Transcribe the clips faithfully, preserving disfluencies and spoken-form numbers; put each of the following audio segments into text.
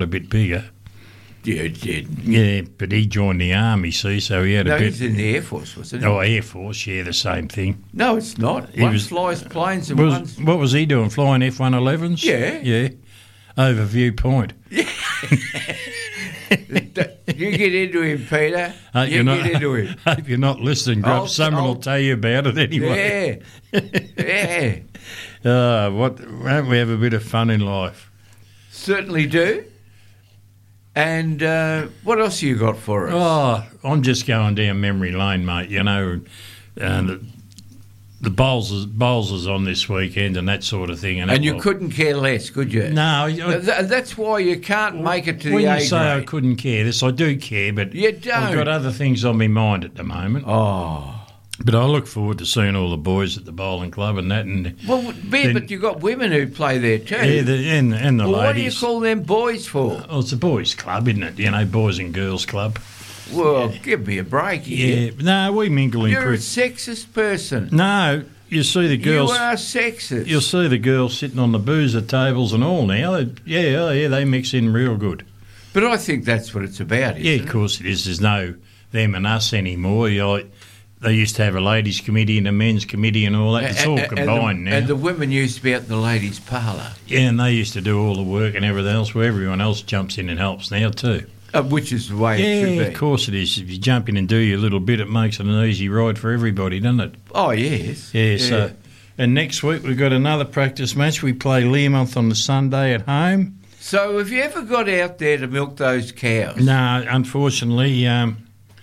a bit bigger. Yeah, it did. Yeah, but he joined the army, see, so he had No, a bit... he's in the Air Force, wasn't he? Oh, Air Force, yeah, the same thing. No, it's not. He One was- flies planes and Was, one's... what was he doing, flying F one elevens? Yeah. Yeah, over View Point. You get into him, Peter. Hope you you're not, get into him. hope you're not listening, Grub. I'll- Someone I'll- will tell you about it anyway. Yeah. Yeah. Uh, what, won't we have a bit of fun in life? Certainly do. And uh, what else you got for us? Oh, I'm just going down memory lane, mate. You know, and the, the bowls is, bowls is on this weekend and that sort of thing. And, and it- you couldn't care less, could you? No. I, Th- that's why you can't make it to when the you A say I grade. couldn't care, this I do care, but You don't. I've got other things on my mind at the moment. Oh. But I look forward to seeing all the boys at the bowling club and that. And Well, but, Then- but you've got women who play there too. yeah, the, and, and the well, what do you ladies. call them boys for? Oh, it's a boys' club, isn't it? You know, boys and girls' club. Well, give me a break here. Yeah, no, we mingle in You're a pretty. sexist person. No, you see the girls. You are sexist. You'll see the girls sitting on the boozer tables and all now. They, yeah, oh yeah, they mix in real good. But I think that's what it's about, isn't Yeah, it? of course it is. There's no them and us anymore. You know, they used to have a ladies' committee and a men's committee and all that. It's all And- and combined the, now. And the women used to be out in the ladies' parlour, Yeah, and they used to do all the work and everything else, where everyone else jumps in and helps now too. uh, which is the way it Yeah, should be. of course it is. If you jump in and do your little bit, it makes it an easy ride for everybody, doesn't it? Oh, yes. Yeah, so... And next week we've got another practice match. We play Learmonth on the Sunday at home. So have you ever got out there to milk those cows? No, unfortunately, um,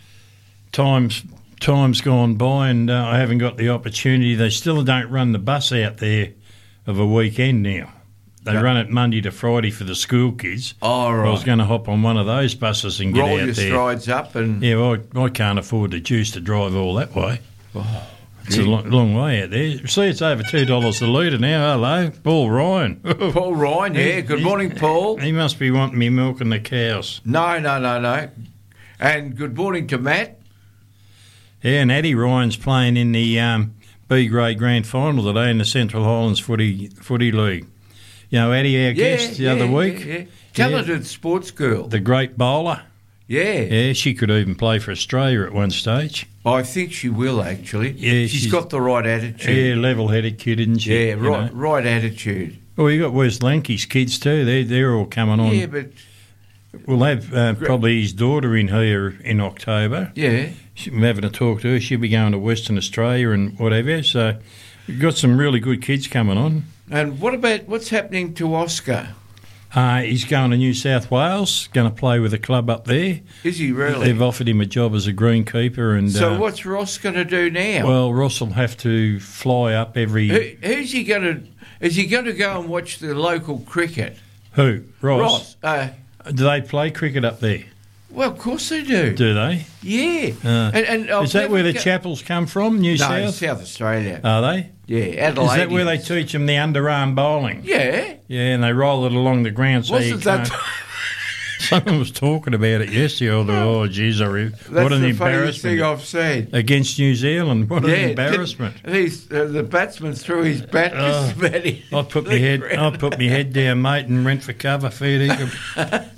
time's, time's gone by and uh, I haven't got the opportunity. They still don't run the bus out there of a weekend now. They No. run it Monday to Friday for the school kids. Oh, right. I was going to hop on one of those buses and get Roll out your there. strides up and... Yeah, well, I, I can't afford the juice to drive all that way. Oh, It's a long, long way out there. See, it's over two dollars a litre now. Hello, Paul Ryan. Paul Ryan, yeah. Good He's- morning, Paul. He must be wanting me milking the cows. No, no, no, no. And good morning to Matt. Yeah, and Eddie Ryan's playing in the um, B grade grand final today in the Central Highlands Footy Footy League. You know, Eddie, our Yeah, guest the yeah, other yeah, week, yeah. Talented sports girl. the great bowler. Yeah. Yeah, she could even play for Australia at one stage. I think she will, actually. Yeah, she's she's- got the right Yeah, attitude. level-headed kid, isn't she? Yeah, you right, know? right attitude. Well, you got Wes Lanke's kids too. They they're all coming on. Yeah, but We'll have uh, probably his daughter in here in October. yeah, She- We're having a talk to her. She'll be going to Western Australia and whatever. So we've got some really good kids coming on. and what about what's happening to Oscar? Uh, he's going to New South Wales, going to play with a club up there. Is he really? They've offered him a job as a greenkeeper. And, So uh, what's Ross going to do now? well, Ross will have to fly up every... Who, who's he going to? Is he going to go and watch the local cricket? Who? Ross? Ross. Uh, Do they play cricket up there? well, of course they do. Do they? Yeah. Uh, and, and I've Is that never where the go- Chapels come from, New No, South? South Australia. Are they? yeah, Adelaide. Is that where they teach them the underarm bowling? Yeah. Yeah, and they roll it along the ground so you Wasn't that? can't... Someone was talking about it yesterday. I thought, oh, geez, I re- That's what an the funniest thing embarrassment. I've seen. Against New Zealand, what an Yeah, embarrassment. He's, uh, the batsman threw his bat Oh, just about his I put my head, I put my head down, mate, and went for cover. Fair dinkum.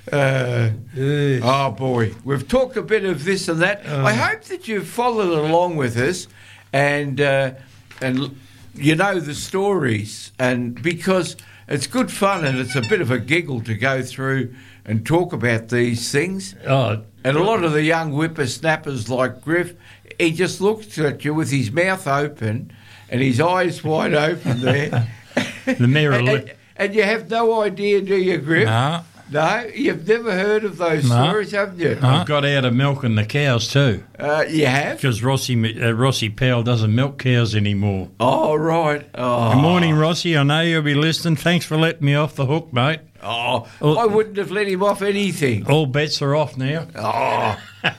Uh, Yeah. oh boy, we've talked a bit of this and that. Oh. I hope that you've followed along with us, and uh, and you know the stories, and because it's good fun and it's a bit of a giggle to go through and talk about these things. Oh, And a lot of the young whippersnappers like Griff, he just looks at you with his mouth open and his eyes wide open there. the mirror. and, and, and you have no idea, do you, Griff? No, No, you've never heard of those No. stories, haven't you? I've got out of milking the cows too, Uh, you have? because Rossi uh, Rossi Powell doesn't milk cows anymore. Oh, right. Oh. Good morning, Rossi. I know you'll be listening. Thanks for letting me off the hook, mate. Oh, Oh. I wouldn't have let him off anything. All bets are off now. Oh,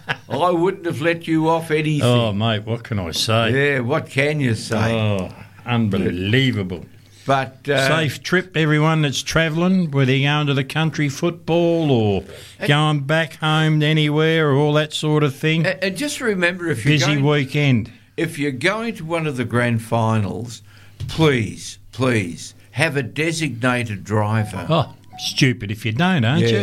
I wouldn't have let you off anything. Oh, mate, what can I say? Yeah, what can you say? Oh, unbelievable. But uh, Safe trip, everyone that's travelling, whether you're going to the country football or going back home anywhere or all that sort of thing. and, and just remember, if you're Busy going, weekend. if you're going to one of the grand finals, please, please have a designated driver. Oh, stupid if you don't, aren't Yeah. you?